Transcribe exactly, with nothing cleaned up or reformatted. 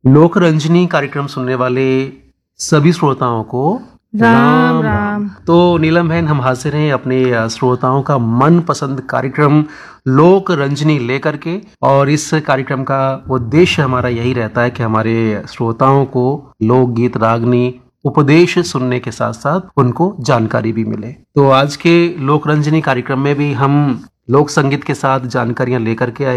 लोक रंजनी कार्यक्रम सुनने वाले सभी श्रोताओं को राम राम। तो नीलम बहन, हम हाजिर हैं अपने अ, श्रोताओं का मनपसंद कार्यक्रम लोक रंजनी लेकर के। और इस कार्यक्रम का उद्देश्य हमारा यही रहता है कि हमारे श्रोताओं को लोकगीत, रागनी, उपदेश सुनने के साथ साथ उनको जानकारी भी मिले। तो आज के लोक रंजनी कार्यक्रम में भी हम लोक संगीत के साथ जानकारियां लेकर के आए